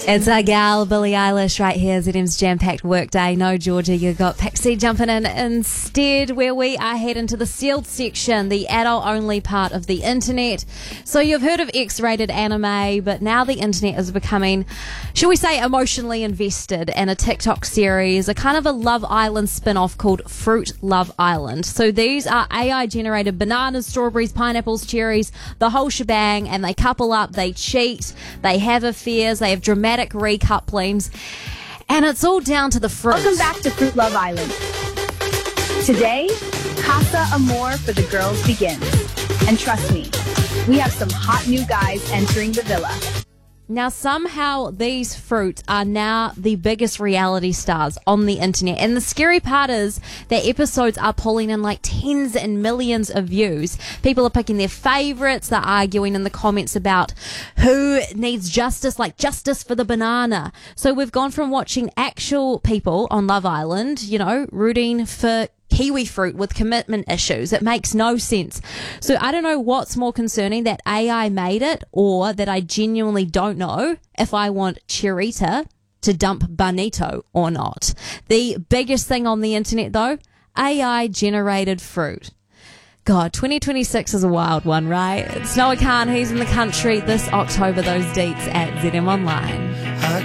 It's our gal, Billie Eilish, right here. ZM's jam-packed workday. No, Georgia, you got Pixie jumping in instead, where we are heading to the sealed section, the adult-only part of the internet. So you've heard of X-rated anime, but now the internet is becoming, shall we say, emotionally invested in a TikTok series, a kind of a Love Island spin-off called Fruit Love Island. So these are AI-generated bananas, strawberries, pineapples, cherries, the whole shebang, and they couple up, they cheat, they have affairs, they have dramatic recouplings, and it's all down to the fruit. Welcome back to Fruit Love Island. Today, Casa Amor for the girls begins. And trust me, we have some hot new guys entering the villa. Now, somehow these fruits are now the biggest reality stars on the internet. And the scary part is that episodes are pulling in like tens and millions of views. People are picking their favorites. They're arguing in the comments about who needs justice, like justice for the banana. So we've gone from watching actual people on Love Island, you know, rooting for kiwi fruit with commitment issues. It makes no sense. So I don't know what's more concerning, that AI made it, or that I genuinely don't know if I want Cherita to dump Bonito or not. The biggest thing on the internet though, AI generated fruit. God, 2026 is a wild one, right? It's Noah Khan. He's in the country this October. Those deets at ZM Online.